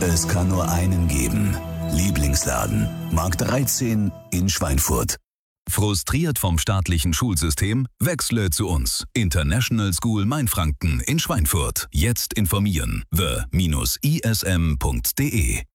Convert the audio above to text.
Es kann nur einen geben. Lieblingsladen. Markt 13 in Schweinfurt. Frustriert vom staatlichen Schulsystem? Wechsle zu uns. International School Mainfranken in Schweinfurt. Jetzt informieren. the-ism.de